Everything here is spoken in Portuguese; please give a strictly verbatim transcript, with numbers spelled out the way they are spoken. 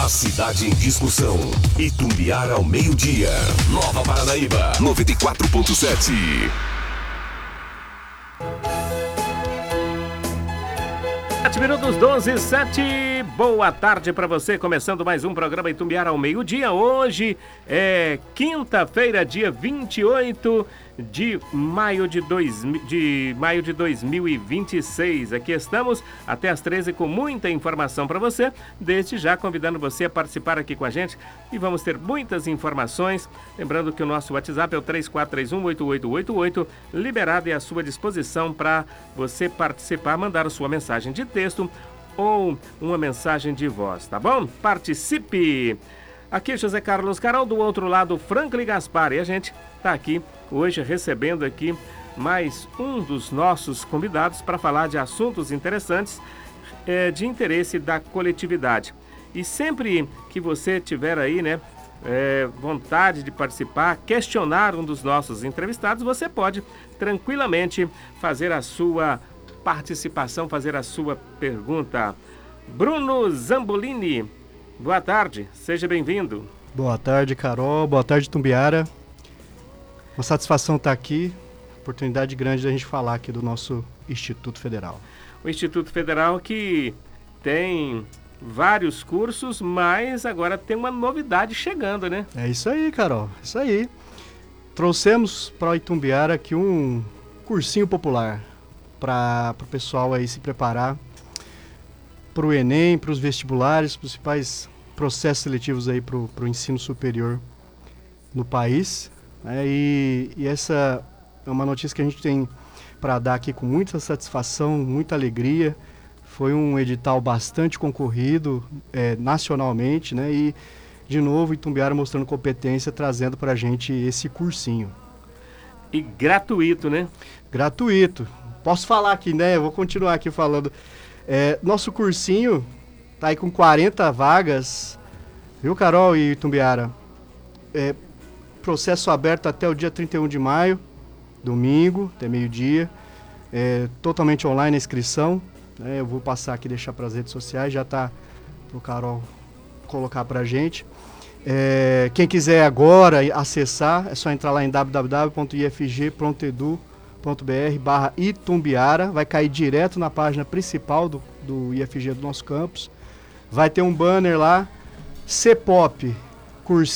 A cidade em discussão. Itumbiara ao meio-dia. Nova Paranaíba, noventa e quatro ponto sete. sete minutos, doze e sete. Boa tarde para você, começando mais um programa Itumbiara ao meio-dia. Hoje é quinta-feira, dia vinte e oito de maio de, dois, de maio de dois mil e vinte e seis. Aqui estamos até às treze com muita informação para você. Desde já convidando você a participar aqui com a gente e vamos ter muitas informações. Lembrando que o nosso WhatsApp é o três quatro três um, oito oito oito oito, liberado e à sua disposição para você participar, mandar a sua mensagem de texto ou uma mensagem de voz, tá bom? Participe! Aqui José Carlos Carol, do outro lado Franklin Gaspar, e a gente está aqui hoje recebendo aqui mais um dos nossos convidados para falar de assuntos interessantes é, de interesse da coletividade. E sempre que você tiver aí, né, é, vontade de participar, questionar um dos nossos entrevistados, você pode tranquilamente fazer a sua participação, fazer a sua pergunta. Bruno Zambolini, boa tarde, seja bem-vindo. Boa tarde, Carol, boa tarde, Itumbiara. Uma satisfação estar aqui, oportunidade grande da gente falar aqui do nosso Instituto Federal. O Instituto Federal que tem vários cursos, mas agora tem uma novidade chegando, né? É isso aí, Carol, isso aí. Trouxemos para o Itumbiara aqui um cursinho popular para o pessoal aí se preparar para o Enem, para os vestibulares, para os principais processos seletivos aí para o ensino superior no país. É, e, e essa é uma notícia que a gente tem para dar aqui com muita satisfação, muita alegria. Foi um edital bastante concorrido é, nacionalmente, né? E, de novo, Itumbiara mostrando competência, trazendo para a gente esse cursinho. E gratuito, né? Gratuito. Posso falar aqui, né? Eu vou continuar aqui falando. É, nosso cursinho tá aí com quarenta vagas, viu, Carol e Itumbiara? É, processo aberto até o dia trinta e um de maio, domingo, até meio-dia. É, totalmente online a inscrição. Né? Eu vou passar aqui, deixar para as redes sociais, já tá pro Carol colocar pra gente. É, quem quiser agora acessar, é só entrar lá em w w w ponto i f g ponto e d u ponto b r barra Itumbiara, vai cair direto na página principal do, do I F G do nosso campus. Vai ter um banner lá, C P O P, cursinho